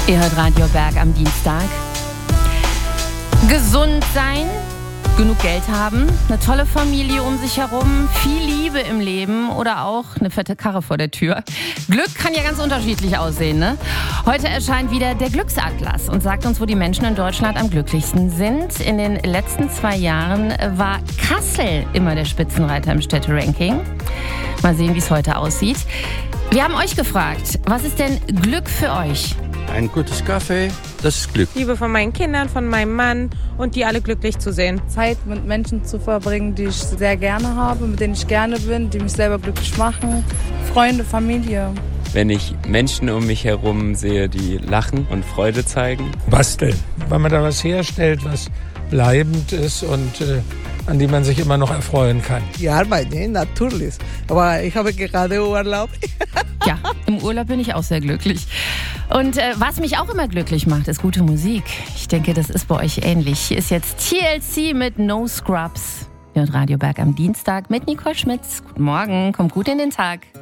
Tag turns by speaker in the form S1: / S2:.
S1: Ihr hört Radio Berg am Dienstag. Gesund sein, genug Geld haben, eine tolle Familie um sich herum, viel Liebe im Leben oder auch eine fette Karre vor der Tür. Glück kann ja ganz unterschiedlich aussehen, ne? Heute erscheint wieder der Glücksatlas und sagt uns, wo die Menschen in Deutschland am glücklichsten sind. In den letzten 2 Jahren war Kassel immer der Spitzenreiter im Städteranking. Mal sehen, wie es heute aussieht. Wir haben euch gefragt, was ist denn Glück für euch?
S2: Ein gutes Kaffee, das ist Glück.
S3: Liebe von meinen Kindern, von meinem Mann und die alle glücklich zu sehen.
S4: Zeit mit Menschen zu verbringen, die ich sehr gerne habe, mit denen ich gerne bin, die mich selber glücklich machen. Freunde, Familie.
S5: Wenn ich Menschen um mich herum sehe, die lachen und Freude zeigen.
S6: Basteln, weil man da was herstellt, was bleibend ist und an die man sich immer noch erfreuen kann.
S7: Die Arbeit, natürlich. Aber ich habe gerade Urlaub.
S1: Ja, im Urlaub bin ich auch sehr glücklich. Und was mich auch immer glücklich macht, ist gute Musik. Ich denke, das ist bei euch ähnlich. Hier ist jetzt TLC mit No Scrubs. Ihr hört Radio Berg am Dienstag mit Nicole Schmitz. Guten Morgen, kommt gut in den Tag.